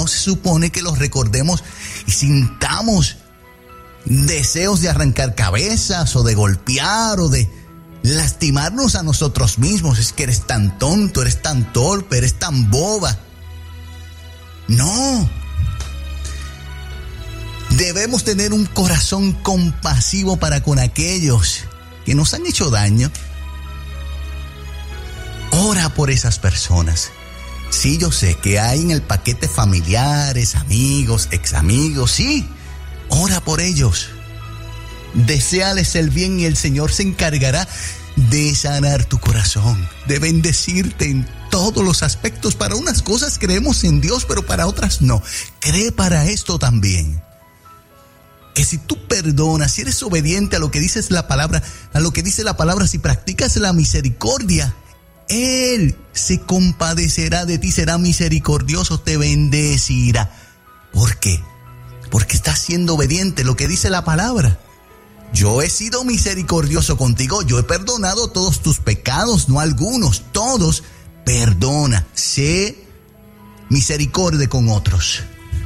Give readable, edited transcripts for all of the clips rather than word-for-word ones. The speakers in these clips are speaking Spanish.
no se supone que los recordemos y sintamos deseos de arrancar cabezas o de golpear o de lastimarnos a nosotros mismos. Es que eres tan tonto, eres tan torpe, eres tan boba. No. Debemos tener un corazón compasivo para con aquellos que nos han hecho daño. Ora por esas personas. Sí, yo sé que hay en el paquete familiares, amigos, examigos. Sí, ora por ellos. Deséales el bien y el Señor se encargará de sanar tu corazón, de bendecirte en todos los aspectos. Para unas cosas creemos en Dios, pero para otras no. Cree para esto también. Que si tú perdonas, si eres obediente a lo que dice la palabra, si practicas la misericordia, Él se compadecerá de ti, será misericordioso, te bendecirá. ¿Por qué? Porque estás siendo obediente a lo que dice la palabra. Yo he sido misericordioso contigo, yo he perdonado todos tus pecados, no algunos, todos. Perdona, sé misericordia con otros.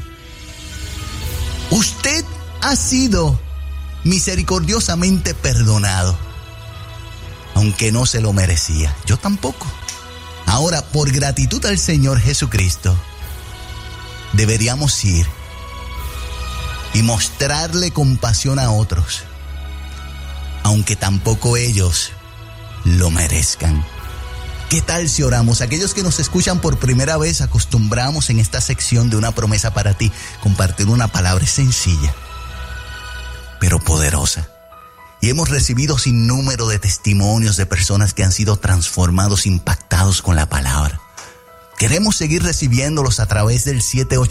Usted ha sido misericordiosamente perdonado, aunque no se lo merecía. Yo tampoco. Ahora, por gratitud al Señor Jesucristo, deberíamos ir y mostrarle compasión a otros, aunque tampoco ellos lo merezcan. ¿Qué tal si oramos? Aquellos que nos escuchan por primera vez, acostumbramos en esta sección de Una Promesa para Ti compartir una palabra sencilla, pero poderosa. Y hemos recibido sin número de testimonios de personas que han sido transformados, impactados con la palabra. Queremos seguir recibiéndolos a través del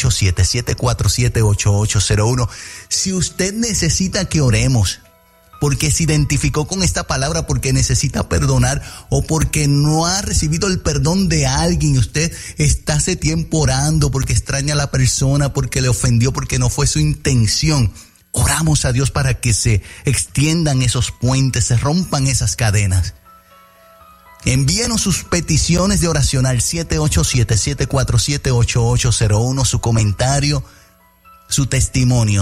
787-747-8801. Si usted necesita que oremos, porque se identificó con esta palabra, porque necesita perdonar o porque no ha recibido el perdón de alguien y usted está hace tiempo orando porque extraña a la persona, porque le ofendió, porque no fue su intención, oramos a Dios para que se extiendan esos puentes, se rompan esas cadenas. Envíenos sus peticiones de oración al 787-747-8801, su comentario, su testimonio,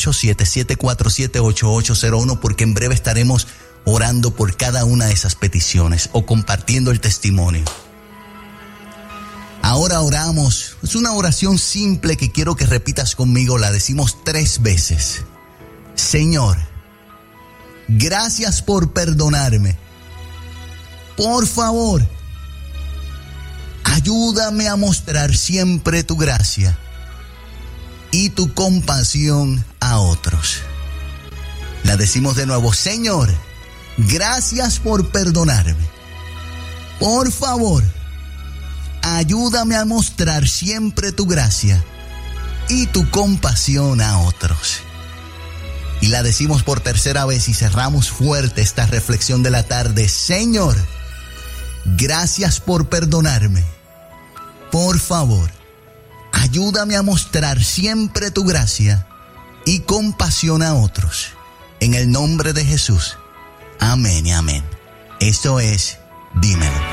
787-747-8801, porque en breve estaremos orando por cada una de esas peticiones o compartiendo el testimonio. Ahora oramos, es una oración simple que quiero que repitas conmigo, la decimos 3 veces. Señor, gracias por perdonarme. Por favor, ayúdame a mostrar siempre tu gracia y tu compasión a otros. La decimos de nuevo. Señor, gracias por perdonarme. Por favor, ayúdame a mostrar siempre tu gracia y tu compasión a otros. Y la decimos por tercera vez y cerramos fuerte esta reflexión de la tarde. Señor, gracias por perdonarme. Por favor, ayúdame a mostrar siempre tu gracia y compasión a otros. En el nombre de Jesús. Amén y amén. Eso es, dímelo.